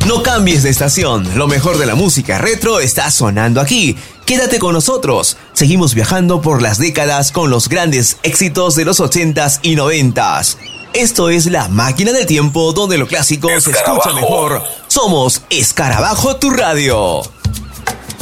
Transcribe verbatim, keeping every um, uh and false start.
No cambies de estación, lo mejor de la música retro está sonando aquí. Quédate con nosotros, seguimos viajando por las décadas con los grandes éxitos de los ochentas y noventas. Esto es La Máquina del Tiempo, donde lo clásico se escucha mejor. Somos Escarabajo, tu radio.